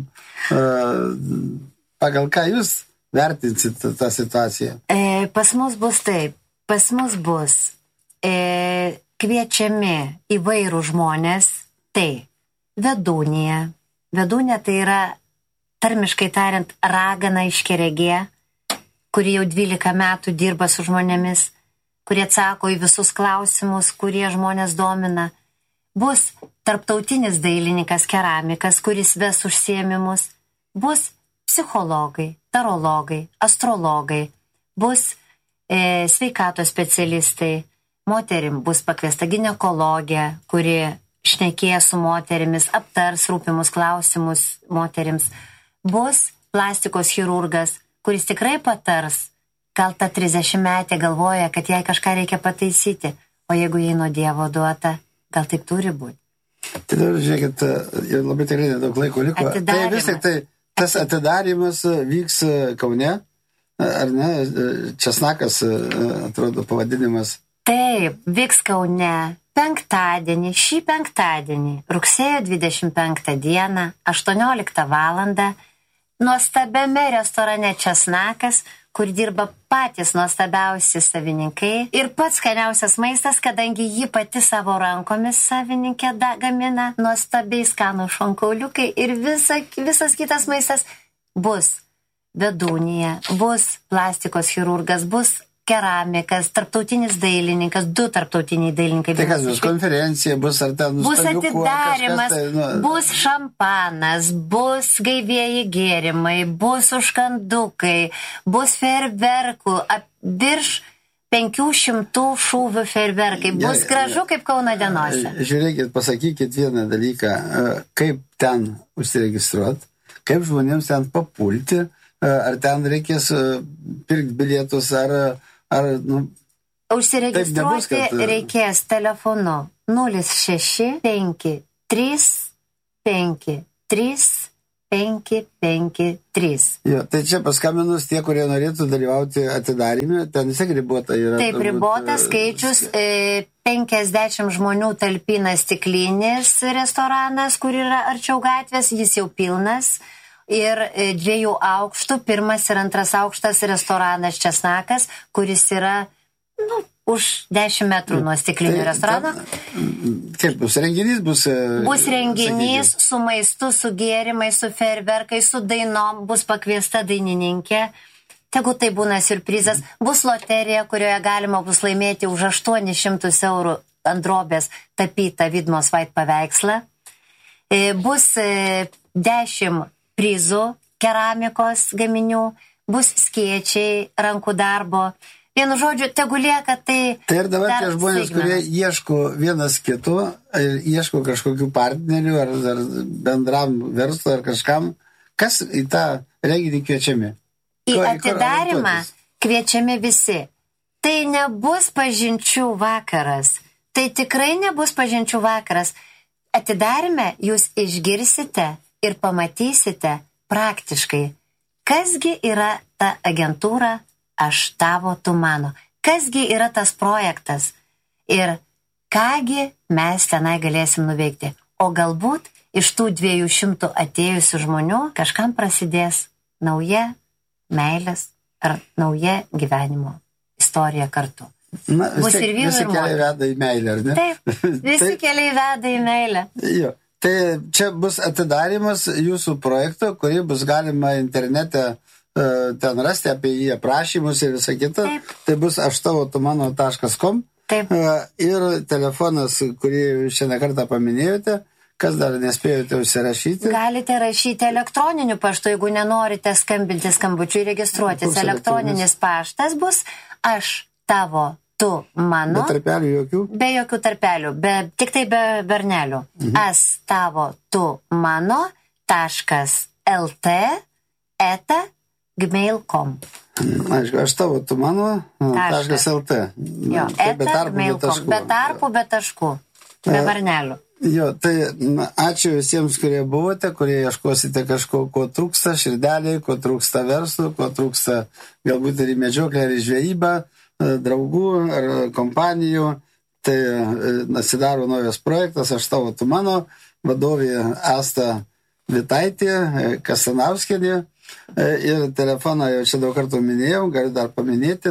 Pagal ką jūs vertinsit tą situaciją? Pas mus bus taip. Pas mus bus kviečiami įvairių žmonės. Tai vedūnė. Vedūnė tai yra, tarmiškai tariant, ragana iškeregė, kuri jau 12 metų dirba su žmonėmis, kurie atsako į visus klausimus, kurie žmonės domina. Bus tarptautinis dailininkas, keramikas, kuris ves užsiėmimus. Bus psichologai, tarologai, astrologai, bus sveikatos specialistai, moterim bus pakviesta ginekologė, kuri šnekėja su moterimis, aptars rūpimus klausimus moterims, bus plastikos chirurgas, kuris tikrai patars, gal ta 30-metė galvoja, kad jai kažką reikia pataisyti, o jeigu jai nuo Dievo duota, gal taip turi būti. Tai dabar, žiūrėkit, labai tikrai nedaug laiko liko. Tai vis tik tai tas atidarimas vyks Kaune, ar ne? Česnakas, atrodo, pavadinimas. Taip, vyks Kaune šį penktadienį, rugsėjo 25 dieną, 18 valandą, nuostabiame restorane Česnakas, kur dirba patys nuostabiausi savininkai ir pats skaniausias maistas, kadangi ji pati savo rankomis savininkė gamina nuostabiai skanų šonkauliukai ir visas kitas maistas. Bus vedūnija, bus plastikos chirurgas, bus keramikas, tarptautinis dailininkas, 2 tarptautiniai dailininkai. Tai kas bus konferencija, bus ar ten bus atidarimas, bus šampanas, bus gaivieji gėrimai, bus užkandukai, bus fejerverkų, virš 500 šūvių fejerverkai. Bus gražu kaip Kauno dienose. Žiūrėkit, pasakykit vieną dalyką, kaip ten užsiregistruoti, kaip žmonėms ten papulti, ar ten reikės pirkti bilietus, Užsiregistruoti reikės telefonu 0653535553. Jo, tai čia paskambinus tie, kurie norėtų dalyvauti atidarime, ten vis ribota yra. Taip, ribotas skaičius, 50 žmonių talpina stiklinis restoranas, kur yra arčiau gatvės, jis jau pilnas. Ir 2 aukštų, 1 ir 2 aukštas restoranas Česnakas, kuris yra už 10 metrų nuo stiklinių restorano. Kaip bus renginys? Bus renginys su maistu, su gėrimais, su fejerverkais, su dainom, bus pakviesta dainininkė. Tegu tai būna siurprizas. Bus loterija, kurioje galima bus laimėti už 800 eurų ant drobės tapytą Vidmos Vait paveikslą. Bus 10 prizų, keramikos gaminių, bus skėčiai, rankų darbo. Vienu žodžiu, tegu lieka tai... Tai ir dabar tie žmonės, kurie ieško vienas kito, ieško kažkokių partnerių ar bendram verslo ar kažkam, kas į tą renginį kviečiami? Į atidarimą kviečiami visi. Tai nebus pažinčių vakaras. Tai tikrai nebus pažinčių vakaras. Atidarime jūs išgirsite ir pamatysite praktiškai, kasgi yra ta agentūra Aš tavo, tu mano, kasgi yra tas projektas ir kągi mes tenai galėsim nuveikti. O galbūt iš tų 200 atėjusių žmonių kažkam prasidės nauja meilės ar nauja gyvenimo istorija kartu. Bus ir vyrų ir moterų. Visi keliai veda į meilę, ar ne? Taip, visi keliai veda į meilę. Jo. Tai čia bus atidarimas jūsų projekto, kurį bus galima internete ten rasti apie jį aprašymus ir visą kitą. Taip. Tai bus aštavotumano.com. Taip. Ir telefonas, kurį šiandien kartą paminėjote, kas dar nespėjote užsirašyti. Galite rašyti elektroniniu paštu, jeigu nenorite skambinti skambučiu ir registruotis. Elektroninis paštas bus aš tavo, tu mano. Be tarpelių jokių? Be jokių tarpelių, tik tai be bernelių. As tavo, tu mano, .lt @gmail.com. Aišku, aš tavo, tu mano, .lt. Jo, @gmail.com. Be tarpų, be taškų, be bernelių. Jo, tai ačiū visiems, kurie buvote, kurie ieškosite kažko, ko trūksta širdeliai, ko trūksta verslų, ko trūksta galbūt ir į medžioklę, ar į žvejybą, draugų ar kompanijų. Tai atsidaro naujas projektas, aš tavo, tu mano, vadovė Asta Vitaitė Kastanauskienė. Ir telefoną jau čia daug kartų minėjau, galiu dar paminėti,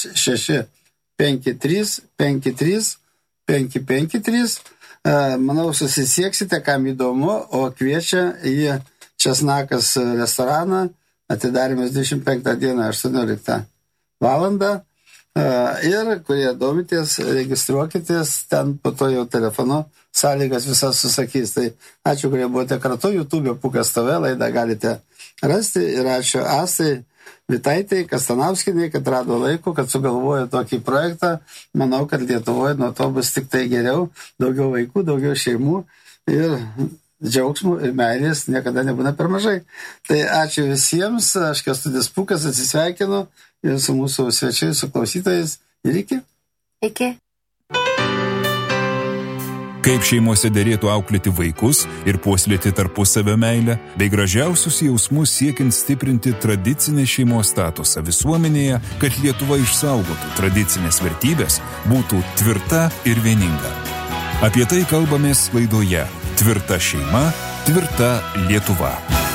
0653535553. Manau, susisieksite, kam įdomu, o kviečia į Česnakas restoraną, atidarimas 25 dieną 18 valandą. Ir kurie domitės, registruokitės, ten po to jau telefonu sąlygas visas susakys. Tai ačiū, kurie buvote kartu, YouTube Pūkas TV laidą galite rasti ir ačiū Astai Vitaitai Kastanauskienei, kad rado laiko, kad sugalvojo tokį projektą. Manau, kad Lietuvoje nuo to bus tik tai geriau, daugiau vaikų, daugiau šeimų ir džiaugsmų ir meilės niekada nebūna per mažai. Tai ačiū visiems, aš Kęstutis Pūkas atsisveikinu ir su mūsų svečiais, su klausytojais ir iki. Iki. Kaip šeimose derėtų auklėti vaikus ir puoselėti tarpusavio meilę, bei gražiausius jausmus siekiant stiprinti tradicinę šeimos statusą visuomenėje, kad Lietuva išsaugotų tradicinės vertybės, būtų tvirta ir vieninga. Apie tai kalbamės laidoje Tvirta šeima, tvirta Lietuva.